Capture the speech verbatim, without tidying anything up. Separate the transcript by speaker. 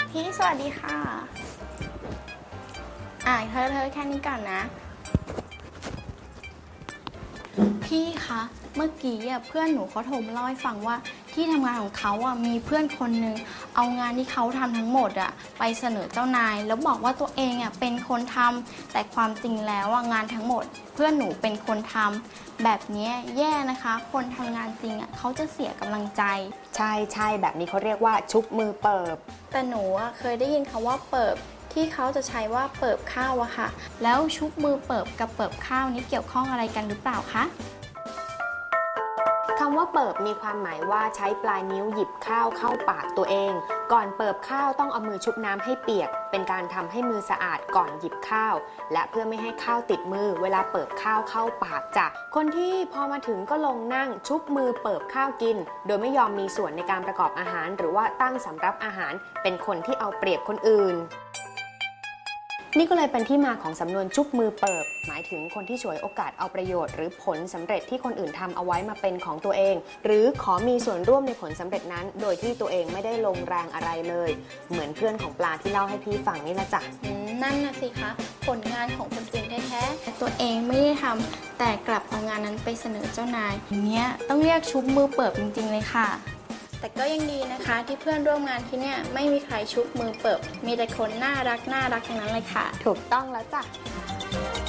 Speaker 1: พี่สวัสดีค่ะอ่าเธอเธอแค่นี้ก่อนนะพี่คะเมื่อกี้เพื่อนหนูเขาโทรมาเล่าให้ฟังว่าที่ทำงานของเขาอ่ะมีเพื่อนคนนึงเอางานที่เขาทำทั้งหมดอ่ะไปเสนอเจ้านายแล้วบอกว่าตัวเองอ่ะเป็นคนทำแต่ความจริงแล้วอ่ะงานทั้งหมดเพื่อนหนูเป็นคนทำแบบนี้แย่นะคะคนทำงานจริงอ่ะเขาจะเสียกำลังใจ
Speaker 2: ใช่ใช่แบบนี้เขาเรียกว่าชุบมือเปิบ
Speaker 1: แต่หนูอ่ะเคยได้ยินคำว่าเปิบที่เขาจะใช้ว่าเปิบข้าวอะค่ะแล้วชุบมือเปิบกับเปิบข้าวนี้เกี่ยวข้องอะไรกันหรือเปล่าคะ
Speaker 2: คำว่าเปิบมีความหมายว่าใช้ปลายนิ้วหยิบข้าวเข้าปากตัวเองก่อนเปิบข้าวต้องเอามือชุบน้ำให้เปียกเป็นการทำให้มือสะอาดก่อนหยิบข้าวและเพื่อไม่ให้ข้าวติดมือเวลาเปิบข้าวเข้าปากจ้ะคนที่พอมาถึงก็ลงนั่งชุบมือเปิบข้าวกินโดยไม่ยอมมีส่วนในการประกอบอาหารหรือว่าตั้งสำรับอาหารเป็นคนที่เอาเปรียบคนอื่นนี่ก็เลยเป็นที่มาของสำนวนชุบมือเปิบหมายถึงคนที่ฉวยโอกาสเอาประโยชน์หรือผลสำเร็จที่คนอื่นทำเอาไว้มาเป็นของตัวเองหรือขอมีส่วนร่วมในผลสำเร็จนั้นโดยที่ตัวเองไม่ได้ลงแรงอะไรเลยเหมือนเพื่อนของปลาที่เล่าให้พี่ฟังนี่ละจ้ะ
Speaker 1: นั่นนะสิคะผลงานของคนอื่นแท้ๆแต่ตัวเองไม่ได้ทำแต่กลับเอางานนั้นไปเสนอเจ้านายอย่างเงี้ยต้องเรียกชุบมือเปิบจริงๆเลยค่ะแต่ก็ยังดีนะคะที่เพื่อนร่วมงานที่เนี่ยไม่มีใครชุบมือเปิบมีแต่คนน่ารักน่ารักทั้งนั้นเลยค่ะ
Speaker 2: ถูกต้องแล้วจ้ะ